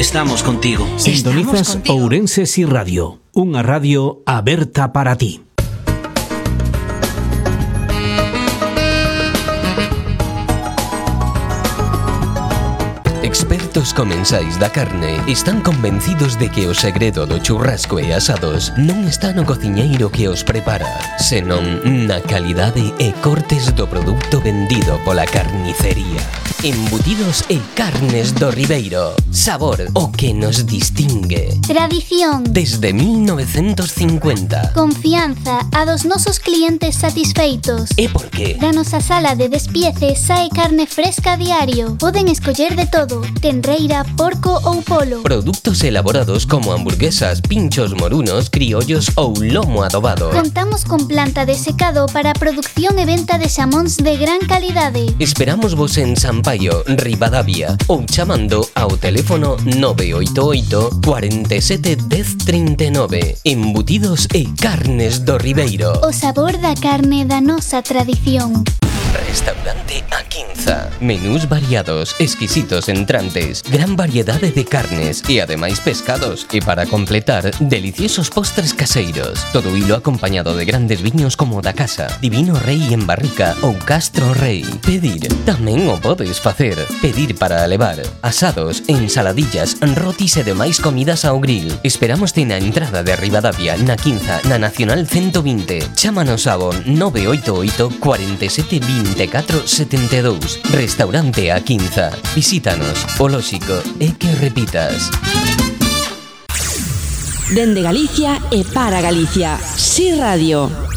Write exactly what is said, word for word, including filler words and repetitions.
Estamos contigo. Sintonizas Ourense Si Radio, unha radio aberta para ti. Expertos comensais da carne están convencidos de que o segredo do churrasco e asados non está no cociñeiro que os prepara, senón na calidade e cortes do produto vendido pola carnicería. Embutidos e carnes do Ribeiro. Sabor, o que nos distingue. Tradición. Desde mil novecentos cincuenta. Confianza a dos nosos clientes satisfeitos. E por qué? Da nosa sala de despiece sae carne fresca a diario. Poden escoller de todo, tenreira, porco ou polo. Produtos elaborados como hamburguesas, pinchos morunos, criollos ou lomo adobado. Contamos con planta de secado para a producción e venta de xamóns de gran calidade. Esperamos vos en Sampaio, Ribadavia, ou chamando ao teléfono nove oito oito, cuarenta e sete, dez, trinta e nove. Embutidos e carnes do Ribeiro. O sabor da carne da nosa tradición. Restaurante A Quinza. Menús variados, exquisitos entrantes, gran variedade de carnes e ademais pescados. E para completar, deliciosos postres caseiros. Todo hilo acompañado de grandes viños como da casa, Divino Rei en barrica ou Castro Rei. Pedir, tamén o podes facer. Pedir para levar asados, ensaladillas, rotis e demais comidas ao grill. Esperámoste na entrada de Ribadavia, na Quinza, na Nacional ciento vinte. Chámanos ao nove oito oito, cuarenta e sete, vinte e catro, setenta e dous. Restaurante A Quinza. Visítanos. O lóxico é que repitas. Dende Galicia e para Galicia. Si Radio.